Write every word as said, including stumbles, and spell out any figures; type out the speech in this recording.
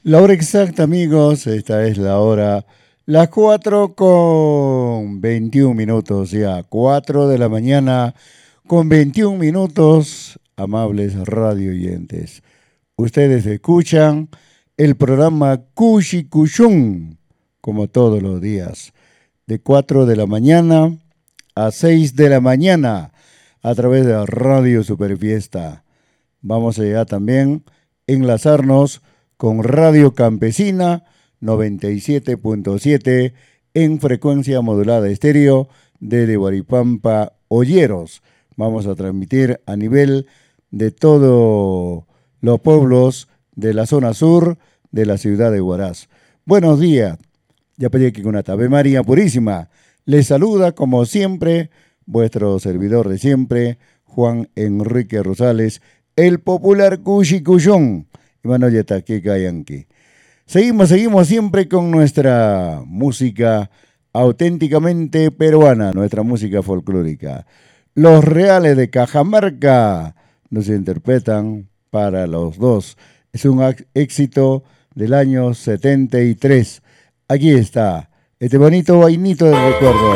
La hora exacta, amigos, esta es la hora, las cuatro con veintiún minutos ya, cuatro de la mañana con veintiún minutos, amables radio oyentes. Ustedes escuchan el programa Cushi Cushun, como todos los días, de cuatro de la mañana a seis de la mañana, a través de Radio Superfiesta. Vamos allá también enlazarnos con Radio Campesina noventa y siete punto siete en frecuencia modulada estéreo desde Huaripampa, Olleros. Vamos a transmitir a nivel de todos los pueblos de la zona sur de la ciudad de Huaraz. Buenos días, ya pedí que con una Ave María Purísima. Les saluda como siempre vuestro servidor de siempre, Juan Enrique Rosales, el popular Cushi Cushón. Bueno, ya está aquí, Cayanqui. Seguimos, seguimos siempre con nuestra música auténticamente peruana, nuestra música folclórica. Los Reales de Cajamarca nos interpretan para los dos. Es un éxito del año setenta y tres. Aquí está, este bonito vainito de recuerdo.